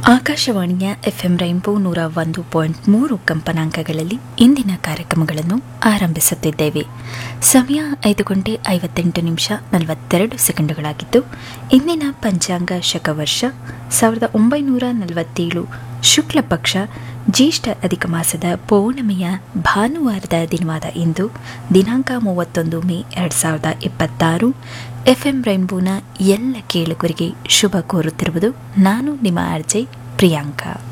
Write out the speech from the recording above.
ಆಕಾಶವಾಣಿಯ FM rainbow 101.3 ಕಂಪನಾಂಕಗಳಲ್ಲಿ ಇಂದಿನ ಕಾರ್ಯಕ್ರಮಗಳನ್ನು ಆರಂಭಿಸುತ್ತಿದ್ದೇವೆ. ಸಮಯ 5:58:42 ಇಂದಿನ ಪಂಚಾಂಗ ಶಕವರ್ಷ 1947 ಶುಕ್ಲ ಪಕ್ಷ ಜ್ಯೇಷ್ಠ ಅಧಿಕ ಮಾಸದ ಪೌರ್ಣಮಿಯ ಭಾನುವಾರದ ದಿನವಾದ ಇಂದು ದಿನಾಂಕ 31 ಮೇ 2026. ಎಫ್ಎಂ ರೈನ್ಬೋನ ಎಲ್ಲ ಕೇಳುಗರಿಗೆ ಶುಭ ಕೋರುತ್ತಿರುವುದು ನಾನು ನಿಮ್ಮ ಆರ್ಜೆ ಪ್ರಿಯಾಂಕಾ.